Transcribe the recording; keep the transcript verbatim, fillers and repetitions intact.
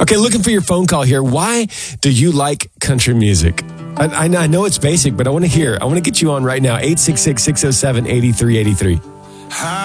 Okay, looking for your phone call here. Why do you like country music? I, I, I know it's basic, but I want to hear. I want to get you on right now. eight six six, six oh seven, eight three eight three.